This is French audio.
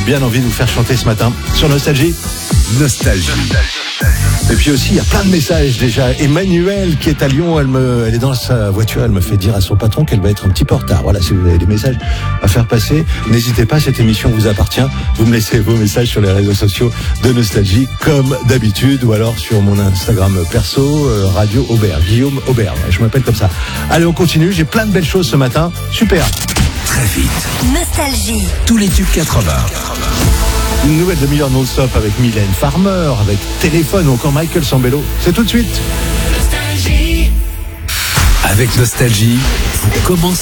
bien envie de vous faire chanter ce matin sur Nostalgie. Nostalgie. Et puis aussi, il y a plein de messages déjà. Emmanuel qui est à Lyon, elle est dans sa voiture, elle me fait dire à son patron qu'elle va être un petit peu en retard. Voilà, si vous avez des messages à faire passer, n'hésitez pas, cette émission vous appartient. Vous me laissez vos messages sur les réseaux sociaux de Nostalgie, comme d'habitude, ou alors sur mon Instagram perso, Radio Aubert, Guillaume Aubert. Je m'appelle comme ça. Allez, on continue, j'ai plein de belles choses ce matin. Super. Très vite. Nostalgie. Tous les tubes 80. Une nouvelle demi-heure non-stop avec Mylène Farmer, avec Téléphone ou encore Michael Sambello. C'est tout de suite. Avec Nostalgie, vous commencez